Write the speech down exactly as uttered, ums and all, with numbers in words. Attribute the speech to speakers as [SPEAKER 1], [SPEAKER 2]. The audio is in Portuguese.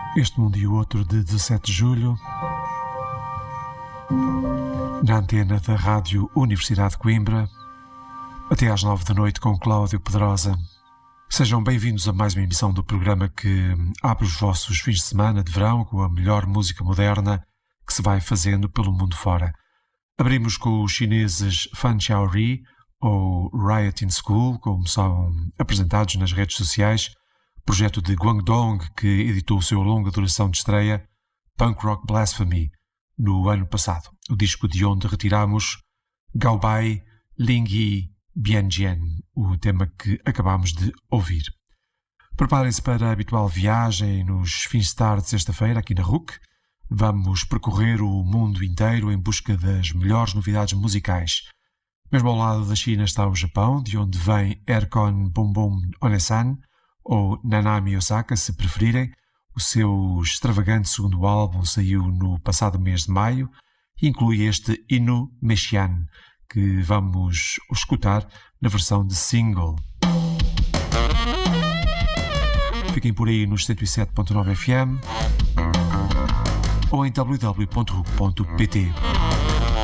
[SPEAKER 1] Este mundo e o outro de dezassete de julho, na antena da Rádio Universidade de Coimbra, até às nove da noite com Cláudio Pedrosa. Sejam bem-vindos a mais uma emissão do programa que abre os vossos fins de semana de verão com a melhor música moderna que se vai fazendo pelo mundo fora. Abrimos com os chineses Fan Xiaori, ou Riot in School, como são apresentados nas redes sociais, projeto de Guangdong que editou o seu longa duração de estreia, Punk Rock Blasphemy, no ano passado. O disco de onde retiramos Gaobai Lingyi Bianjian, o tema que acabamos de ouvir. Preparem-se para a habitual viagem nos fins de tarde de sexta-feira aqui na R U C. Vamos percorrer o mundo inteiro em busca das melhores novidades musicais. Mesmo ao lado da China está o Japão, de onde vem Erkon Bombom Onesan, ou Nanami Osaka, se preferirem. O seu extravagante segundo álbum saiu no passado mês de maio e inclui este Inu Mexian, que vamos escutar na versão de single. Fiquem por aí nos cento e sete ponto nove F M ou em w w w ponto r u c ponto p t.